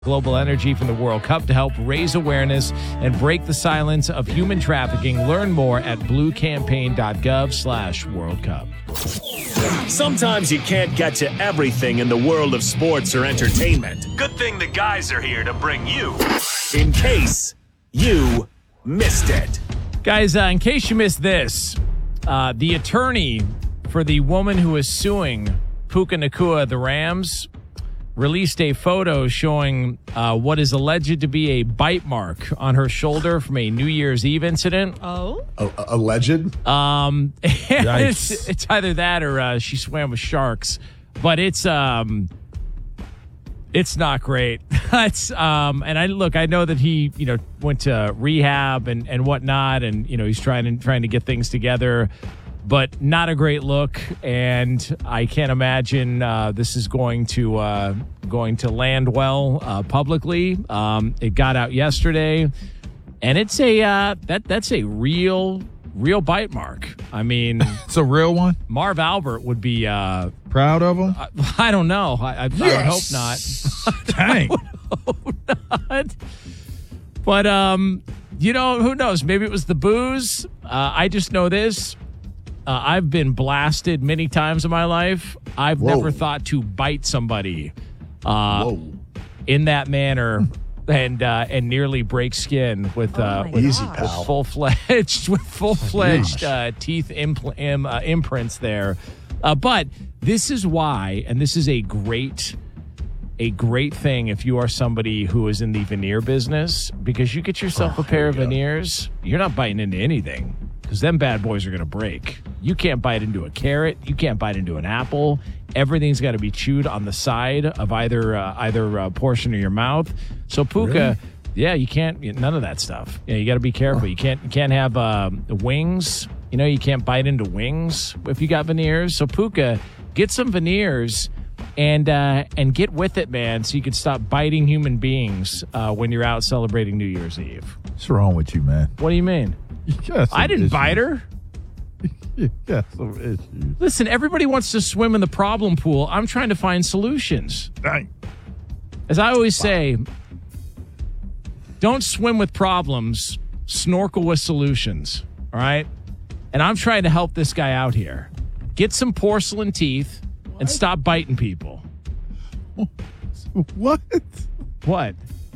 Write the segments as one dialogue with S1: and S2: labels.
S1: Global energy from the World Cup to help raise awareness and break the silence of human trafficking. Learn more at bluecampaign.gov/World Cup.
S2: Sometimes you can't get to everything in the world of sports or entertainment. Good thing the guys are here to bring you in case you missed it.
S1: Guys, in case you missed this, the attorney for the woman who is suing Puka Nacua, the Rams, released a photo showing what is alleged to be a bite mark on her shoulder from a New Year's Eve incident.
S3: Oh?
S4: Alleged?
S1: It's either that or she swam with sharks. But it's not great. I know that he, went to rehab and whatnot, and he's trying to get things together. But not a great look, and I can't imagine this is going to land well publicly. It got out yesterday, and it's that's a real bite mark. I mean,
S5: it's a real one.
S1: Marv Albert would be
S5: proud of him.
S1: I don't know. I would hope not.
S5: Dang.
S1: Hope not. But who knows? Maybe it was the booze. I just know this. I've been blasted many times in my life. I've never thought to bite somebody in that manner and nearly break skin with full-fledged teeth imprints there. But this is why, and this is a great thing if you are somebody who is in the veneer business, because you get yourself a pair of veneers, you're not biting into anything. Because them bad boys are going to break. You can't bite into a carrot. You can't bite into an apple. Everything's got to be chewed on the side of either portion of your mouth. So Puka, you can't. None of that stuff. You got to be careful. You can't have wings. You can't bite into wings if you got veneers. So Puka, get some veneers and get with it, man. So you can stop biting human beings when you're out celebrating New Year's Eve.
S5: What's wrong with you, man?
S1: What do you mean? I didn't bite her.
S5: You got some issues.
S1: Listen, everybody wants to swim in the problem pool. I'm trying to find solutions.
S5: Dang.
S1: As I always say, don't swim with problems, snorkel with solutions. All right? And I'm trying to help this guy out here. Get some porcelain teeth and stop biting people.
S5: What?
S1: What?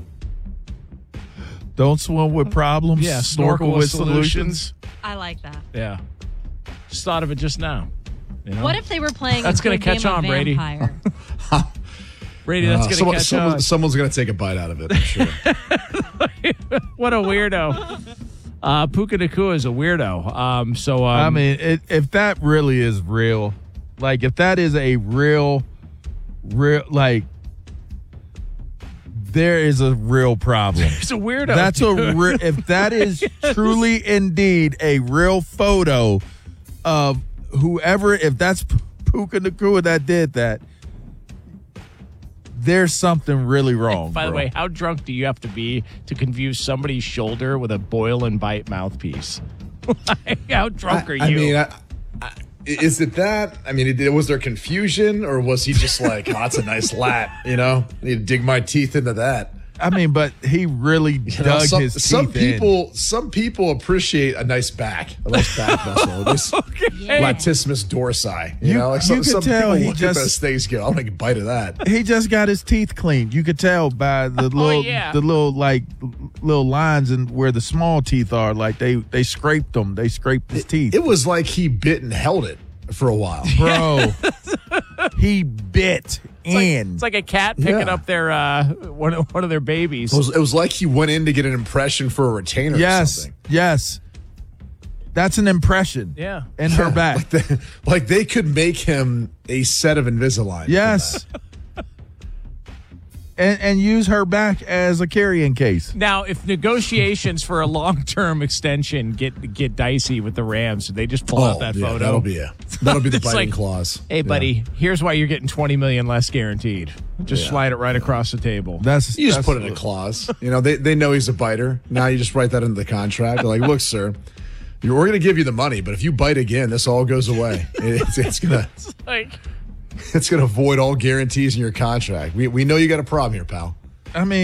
S5: Don't swim with problems.
S1: Yeah,
S5: snorkel with solutions.
S3: I like that.
S1: Yeah. Just thought of it just now.
S3: What if they were playing
S1: that's going to catch on, Brady. Brady, that's going to catch on.
S4: Someone's going to take a bite out of it, I'm sure.
S1: What a weirdo. Puka Nacua is a weirdo.
S5: I mean, if that really is real, like if that is a real, like, there is a real problem.
S1: It's a weirdo.
S5: That's if that is truly indeed a real photo of whoever, if that's Puka Nacua that did that, there's something really wrong.
S1: By the way, how drunk do you have to be to confuse somebody's shoulder with a boil and bite mouthpiece? How drunk are you?
S4: I mean, is it that? I mean, was there confusion, or was he just like, oh, that's a nice lat, Need to dig my teeth into that.
S5: I mean, but he really dug his teeth in.
S4: Some people appreciate a nice back muscle. This latissimus dorsi. Some people look at those things go, I'll make a bite of that.
S5: He just got his teeth cleaned. You could tell by the little lines and where the small teeth are. Like they scraped them. They scraped his teeth.
S4: It was like he bit and held it for a while,
S5: bro. He bit in.
S1: It's like a cat picking up their one of their babies.
S4: It was like he went in to get an impression for a retainer. Or something.
S5: Yes. That's an impression.
S1: Yeah.
S5: In her back.
S4: Like they could make him a set of Invisalign.
S5: Yes. And use her back as a carrying case.
S1: Now, if negotiations for a long-term extension get dicey with the Rams, they just pull out that photo.
S4: That'll be the biting clause.
S1: Hey, buddy, here's why you're getting $20 million less guaranteed. Just slide it right across the table.
S4: You just put in a clause. They know he's a biter. Now you just write that into the contract. They're like, look, sir, we're going to give you the money, but if you bite again, this all goes away. It's gonna.
S1: It's like.
S4: It's going to void all guarantees in your contract. We know you got a problem here, pal.
S5: I mean.